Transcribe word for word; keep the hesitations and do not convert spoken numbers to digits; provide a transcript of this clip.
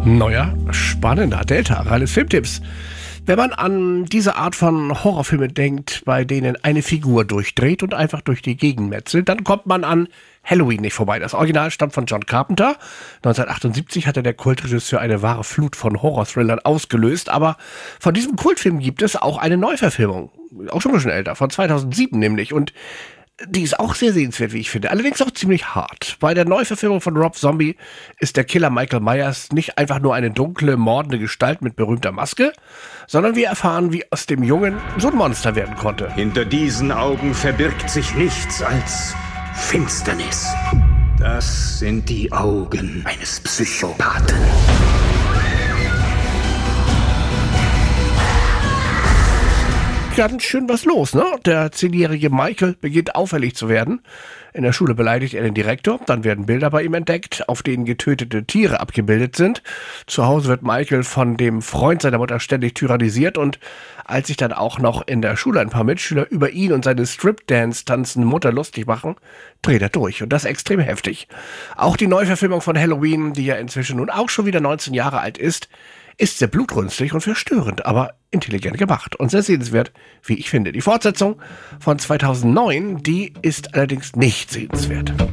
Neuer, spannender Delta, reines Filmtipps. Wenn man an diese Art von Horrorfilme denkt, bei denen eine Figur durchdreht und einfach durch die Gegend metzelt, dann kommt man an Halloween nicht vorbei. Das Original stammt von John Carpenter. neunzehnhundertachtundsiebzig hatte der Kultregisseur eine wahre Flut von Horror-Thrillern ausgelöst, aber von diesem Kultfilm gibt es auch eine Neuverfilmung. Auch schon ein bisschen älter, von zweitausendsieben nämlich. Und die ist auch sehr sehenswert, wie ich finde. Allerdings auch ziemlich hart. Bei der Neuverfilmung von Rob Zombie ist der Killer Michael Myers nicht einfach nur eine dunkle, mordende Gestalt mit berühmter Maske, sondern wir erfahren, wie aus dem Jungen so ein Monster werden konnte. Hinter diesen Augen verbirgt sich nichts als Finsternis. Das sind die Augen eines Psychopathen. Ganz schön was los, ne? Der zehnjährige Michael beginnt auffällig zu werden. In der Schule beleidigt er den Direktor, dann werden Bilder bei ihm entdeckt, auf denen getötete Tiere abgebildet sind. Zu Hause wird Michael von dem Freund seiner Mutter ständig tyrannisiert und als sich dann auch noch in der Schule ein paar Mitschüler über ihn und seine Strip-Dance-tanzende Mutter lustig machen, dreht er durch und das extrem heftig. Auch die Neuverfilmung von Halloween, die ja inzwischen nun auch schon wieder neunzehn Jahre alt ist, ist sehr blutrünstig und verstörend, aber intelligent gemacht und sehr sehenswert, wie ich finde. Die Fortsetzung von zweitausendneun, die ist allerdings nicht sehenswert.